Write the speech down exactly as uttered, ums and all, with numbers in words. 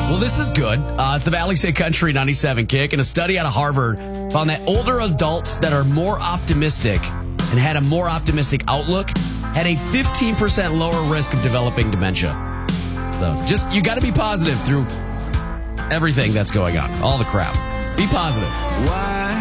Well, this is good. Uh, it's the Valley State Country ninety-seven Kick, and a study out of Harvard found that older adults that are more optimistic and had a more optimistic outlook had a fifteen percent lower risk of developing dementia. So just, you got to be positive through everything that's going on, all the crap. Be positive. Why